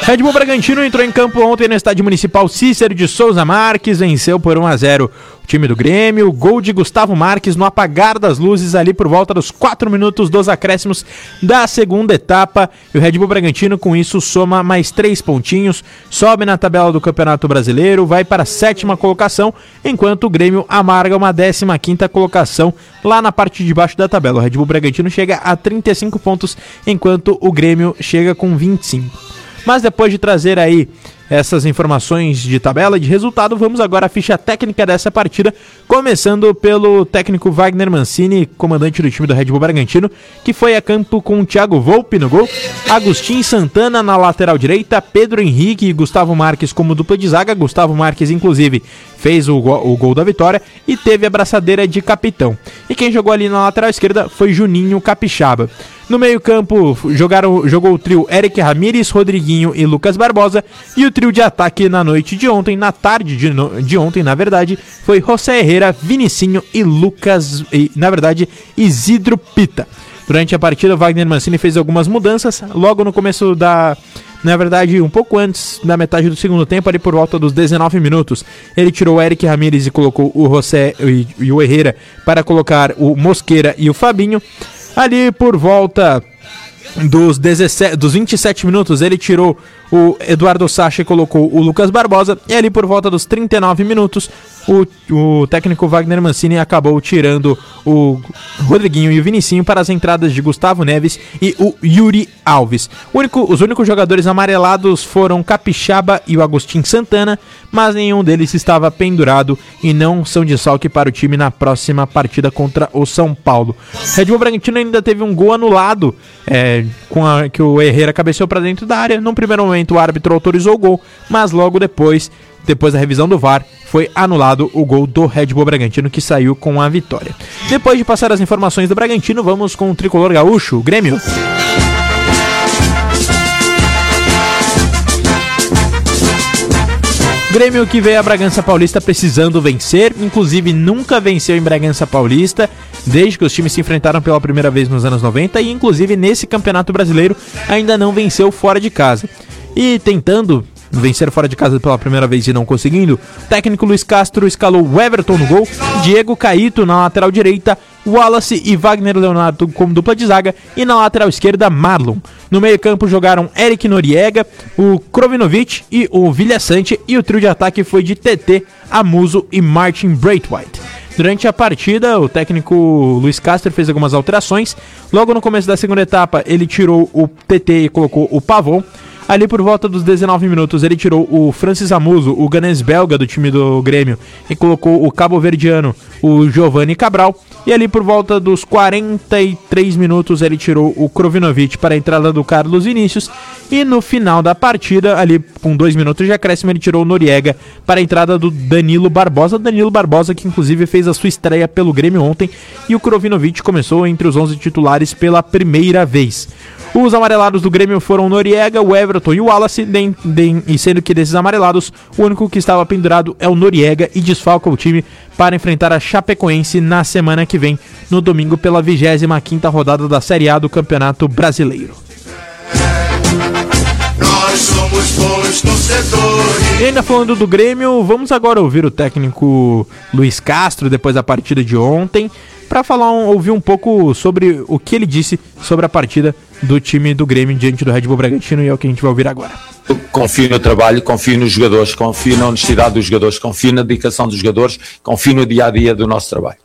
Red Bull Bragantino entrou em campo ontem no estádio municipal Cícero de Souza Marques, venceu por 1-0 o time do Grêmio, gol de Gustavo Marques no apagar das luzes ali por volta dos 4 minutos dos acréscimos da segunda etapa, e o Red Bull Bragantino com isso soma mais 3 pontinhos, sobe na tabela do Campeonato Brasileiro, vai para a 7ª colocação, enquanto o Grêmio amarga uma 15ª colocação lá na parte de baixo da tabela. O Red Bull Bragantino chega a 35 pontos, enquanto o Grêmio chega com 25. Mas depois de trazer aí essas informações de tabela e de resultado, vamos agora à ficha técnica dessa partida, começando pelo técnico Wagner Mancini, comandante do time do Red Bull Bragantino, que foi a campo com o Thiago Volpi no gol, Agustin Santana na lateral direita, Pedro Henrique e Gustavo Marques como dupla de zaga. Gustavo Marques, inclusive, fez o gol da vitória e teve a braçadeira de capitão. E quem jogou ali na lateral esquerda foi Juninho Capixaba. No meio-campo jogou o trio Eric Ramírez, Rodriguinho e Lucas Barbosa, e o trio de ataque na noite de ontem, na tarde de ontem, na verdade, foi José Herrera, Vinicinho e Isidro Pita. Durante a partida, Wagner Mancini fez algumas mudanças, logo no começo um pouco antes da metade do segundo tempo, ali por volta dos 19 minutos, ele tirou o Eric Ramírez e colocou o José e o Herrera para colocar o Mosquera e o Fabinho. Ali por volta dos 27 minutos, ele tirou o Eduardo Sacha e colocou o Lucas Barbosa. E ali por volta dos 39 minutos, o técnico Wagner Mancini acabou tirando o Rodriguinho e o Vinicinho para as entradas de Gustavo Neves e o Yuri Alves. Os únicos jogadores amarelados foram Capixaba e o Agustin Santana, mas nenhum deles estava pendurado e não são desfalque para o time na próxima partida contra o São Paulo. Red Bull Bragantino ainda teve um gol anulado, que o Herrera cabeceou para dentro da área. No primeiro momento o árbitro autorizou o gol, mas logo depois da revisão do VAR, foi anulado o gol do Red Bull Bragantino, que saiu com a vitória. Depois de passar as informações do Bragantino, vamos com o tricolor gaúcho, o Grêmio. Grêmio que veio a Bragança Paulista precisando vencer, inclusive nunca venceu em Bragança Paulista, desde que os times se enfrentaram pela primeira vez nos anos 90, e inclusive nesse Campeonato Brasileiro ainda não venceu fora de casa. E tentando vencer fora de casa pela primeira vez e não conseguindo, o técnico Luiz Castro escalou o Everton no gol, Diego Caíto na lateral direita, Wallace e Wagner Leonardo como dupla de zaga, e na lateral esquerda Marlon. No meio campo jogaram Eric Noriega, o Krovinovic e o Vilhaçante, e o trio de ataque foi de TT, Amuso e Martin Braithwaite. Durante a partida, o técnico Luiz Castro fez algumas alterações. Logo no começo da segunda etapa, ele tirou o TT e colocou o Pavon. Ali por volta dos 19 minutos, ele tirou o Francis Amuso, o ganense belga do time do Grêmio, e colocou o cabo-verdiano, o Giovanni Cabral. E ali por volta dos 43 minutos, ele tirou o Krovinovic para a entrada do Carlos Vinícius. E no final da partida, ali com 2 minutos de acréscimo, ele tirou o Noriega para a entrada do Danilo Barbosa. Danilo Barbosa, que inclusive fez a sua estreia pelo Grêmio ontem, e o Krovinovic começou entre os 11 titulares pela primeira vez. Os amarelados do Grêmio foram o Noriega, o Everton e o Wallace, e sendo que desses amarelados, o único que estava pendurado é o Noriega, e desfalca o time para enfrentar a Chapecoense na semana que vem, no domingo, pela 25ª rodada da Série A do Campeonato Brasileiro. Nós somos bons torcedores. E ainda falando do Grêmio, vamos agora ouvir o técnico Luiz Castro depois da partida de ontem, para ouvir um pouco sobre o que ele disse sobre a partida do time do Grêmio diante do Red Bull Bragantino, e é o que a gente vai ouvir agora. Eu confio no trabalho, confio nos jogadores, confio na honestidade dos jogadores, confio na dedicação dos jogadores, confio no dia-a-dia do nosso trabalho.